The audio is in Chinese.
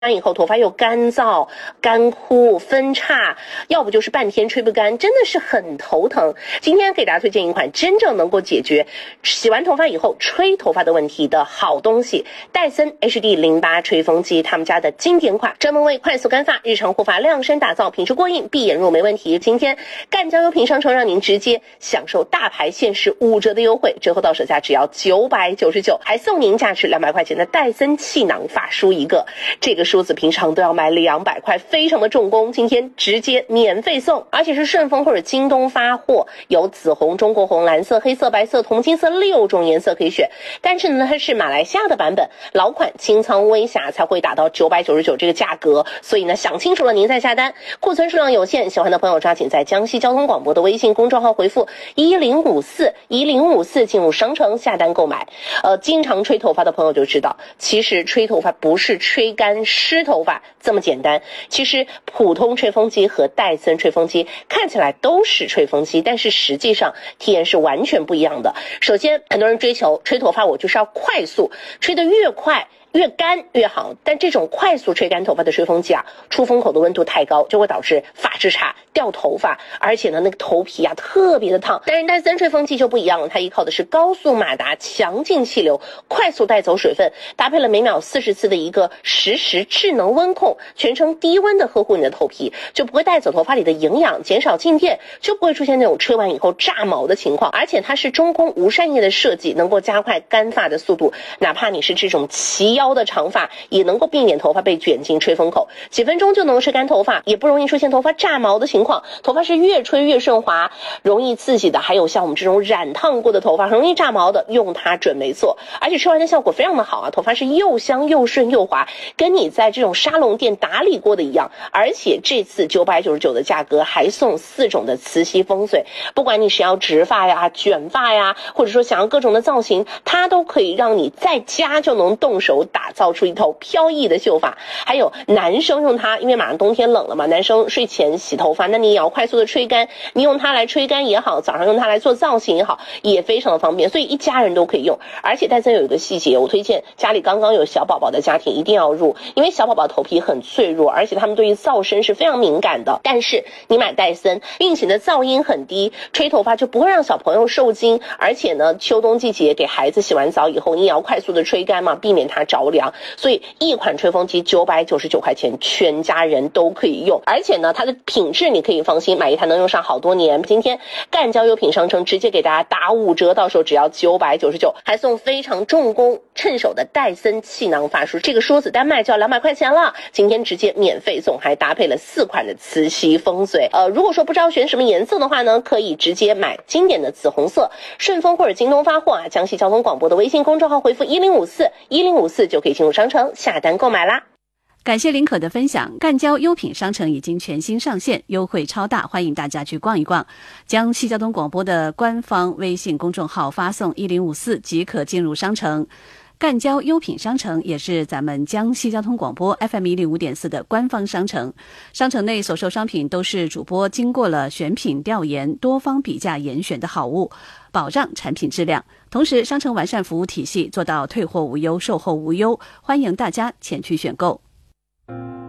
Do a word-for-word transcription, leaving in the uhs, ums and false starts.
完以后头发又干燥、干枯、分叉，要不就是半天吹不干，真的是很头疼。今天给大家推荐一款真正能够解决洗完头发以后吹头发的问题的好东西——戴森 H D 零八 吹风机，他们家的经典款，专门为快速干发、日常护发量身打造，品质过硬，闭眼入没问题。今天赣江优品商城让您直接享受大牌限时五折的优惠，折后到手价只要九百九十九，还送您价值两百块钱的戴森气囊发梳一个。这个梳子平常都要买两百块，非常的重工，今天直接免费送，而且是顺丰或者京东发货，有紫红、中国红、蓝色、黑色、白色、铜金色六种颜色可以选。但是呢，它是马来西亚的版本，老款清仓微瑕才会打到九百九十九这个价格，所以呢，想清楚了您再下单。库存数量有限，喜欢的朋友抓紧在江西交通广播的微信公众号回复一零五四一零五四进入商城下单购买。呃，经常吹头发的朋友就知道，其实吹头发不是吹干湿头发这么简单。其实普通吹风机和戴森吹风机看起来都是吹风机，但是实际上体验是完全不一样的。首先，很多人追求吹头发我就是要快速，吹得越快越干越好，但这种快速吹干头发的吹风机啊，出风口的温度太高，就会导致发质差、掉头发，而且呢，那个头皮啊特别的烫。但是戴森吹风机就不一样了，它依靠的是高速马达、强劲气流，快速带走水分，搭配了每秒四十次的一个实时智能温控，全程低温的呵护你的头皮，就不会带走头发里的营养，减少静电，就不会出现那种吹完以后炸毛的情况。而且它是中空无扇叶的设计，能够加快干发的速度，哪怕你是这种齐腰的长发，也能够避免头发被卷进吹风口，几分钟就能吹干头发，也不容易出现头发炸毛的情况。头发是越吹越顺滑，容易刺激的还有像我们这种染烫过的头发，很容易炸毛的，用它准没错。而且吹完的效果非常的好啊，头发是又香又顺又滑，跟你在这种沙龙店打理过的一样。而且这次九百九十九的价格还送四种的磁吸风水，不管你是要直发呀、卷发呀，或者说想要各种的造型，它都可以让你在家就能动手打造出一头飘逸的秀发。还有男生用它，因为马上冬天冷了嘛，男生睡前洗头发，那你也要快速的吹干，你用它来吹干也好，早上用它来做造型也好，也非常的方便，所以一家人都可以用。而且戴森有一个细节，我推荐家里刚刚有小宝宝的家庭一定要入，因为小宝宝头皮很脆弱，而且他们对于噪声是非常敏感的。但是你买戴森，并且呢噪音很低，吹头发就不会让小朋友受惊。而且呢，秋冬季节给孩子洗完澡以后，你也要快速的吹干嘛，避免它着凉。所以一款吹风机九百九十九块钱，全家人都可以用。而且呢，它的品质你可以放心，买一台能用上好多年。今天赣江优品商城直接给大家打五折，到手只要九百九十九，还送非常重工趁手的戴森气囊发梳，这个梳子单卖就要两百块钱了，今天直接免费送，还搭配了四款的磁吸风水。呃，如果说不知道选什么颜色的话呢，可以直接买经典的紫红色，顺丰或者京东发货啊，江西交通广播的微信公众号回复一零五四一零五四就可以进入商城下单购买啦。 感谢林可的分享，赣江优品商城已经全新上线，优惠超大，欢迎大家去逛一逛。江西交通广播的官方微信公众号发送一零五四即可进入商城。赣江优品商城也是咱们江西交通广播 F M 一零五点四 的官方商城，商城内所售商品都是主播经过了选品调研、多方比价严选的好物，保障产品质量。同时，商城完善服务体系，做到退货无忧、售后无忧，欢迎大家前去选购。